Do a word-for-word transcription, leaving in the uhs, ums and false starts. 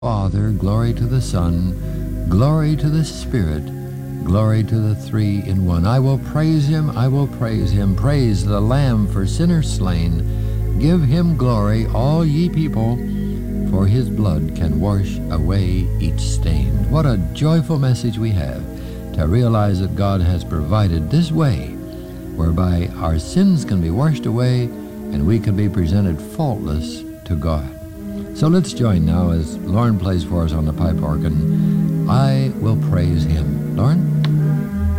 Father, glory to the Son, glory to the Spirit, glory to the three in one. I will praise him, I will praise him. Praise the Lamb for sinners slain. Give him glory, all ye people, for his blood can wash away each stain. What a joyful message we have to realize that God has provided this way whereby our sins can be washed away and we can be presented faultless to God. So let's join now as Lauren plays for us on the pipe organ. I will praise him. Lauren?